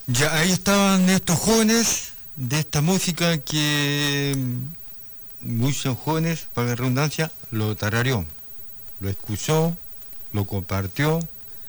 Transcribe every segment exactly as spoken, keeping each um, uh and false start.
Ya ahí estaban estos jóvenes de esta música que muchos jóvenes, para la redundancia, lo tarareó, lo escuchó, lo compartió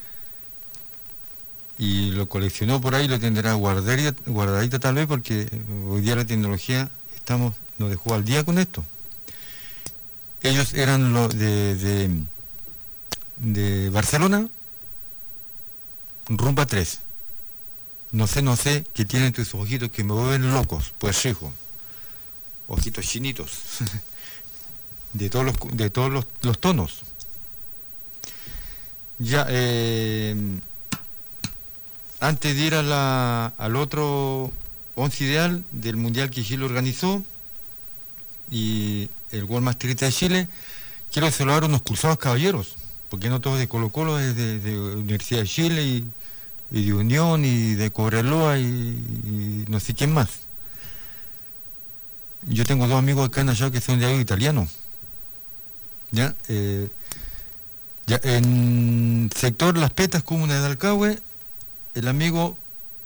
y lo coleccionó por ahí, lo tendrá guardadita, guardadita tal vez, porque hoy día la tecnología estamos, nos dejó al día con esto. Ellos eran los de, de, de Barcelona, Rumba tres. No sé, no sé, que tienen tus ojitos que me vuelven locos, pues hijo, ojitos chinitos, de todos los, de todos los, los tonos. Ya, eh, antes de ir a la, al otro once ideal del mundial que Chile organizó y el World Masterita de Chile, quiero saludar a unos cruzados caballeros, porque no todos de Colo Colo, es de, de Universidad de Chile y, y de Unión y de Cobreloa y, y no sé quién más. Yo tengo dos amigos acá en allá que son de algo italiano. ¿Ya? Eh, ya en sector Las Petas, comuna de Alcahue, el amigo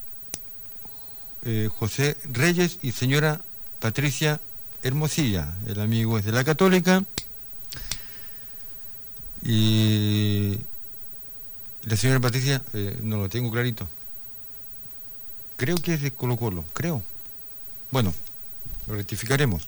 eh, José Reyes y señora Patricia Hermosilla. El amigo es de la Católica y la señora Patricia, eh, no lo tengo clarito. Creo que es de Colo Colo, creo. Bueno, lo rectificaremos.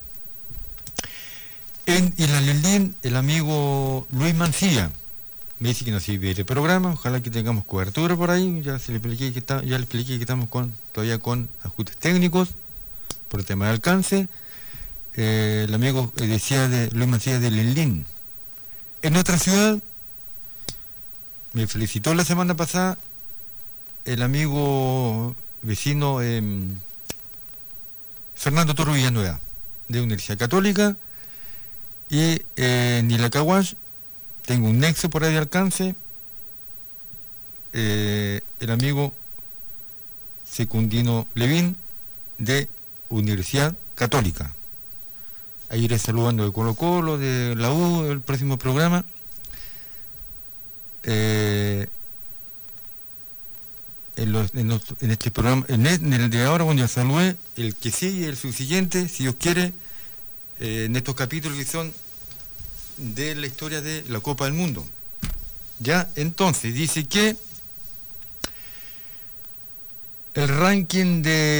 En el Alelín, el amigo Luis Mancilla me dice que no sirve el programa, ojalá que tengamos cobertura por ahí, ya se le expliqué que está, ya le expliqué que estamos con, todavía con ajustes técnicos por el tema de alcance. Eh, el amigo eh, decía de Luis Mancilla de Lelín. En nuestra ciudad me felicitó la semana pasada el amigo vecino eh, Fernando Toro Villanueva, de Universidad Católica, y eh, en Ilacahuas tengo un nexo por ahí de alcance, eh, el amigo Secundino Levín, de Universidad Católica. Ahí iré saludando de Colo Colo, de la U, el próximo programa. Eh, en, los, en, los, en este programa, en el, en el de ahora, cuando ya saludé, el que sigue, el subsiguiente, si Dios quiere, eh, en estos capítulos que son de la historia de la Copa del Mundo. Ya, entonces, dice que el ranking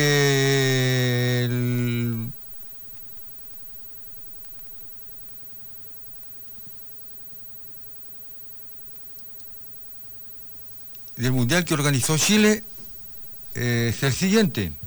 del del mundial que organizó Chile eh, es el siguiente.